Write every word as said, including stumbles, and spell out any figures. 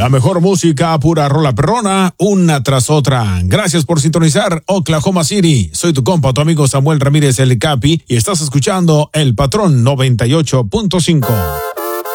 La mejor música, pura rola perrona, una tras otra. Gracias por sintonizar Oklahoma City. Soy tu compa, tu amigo Samuel Ramírez el Capi, y estás escuchando El Patrón noventa y ocho punto cinco.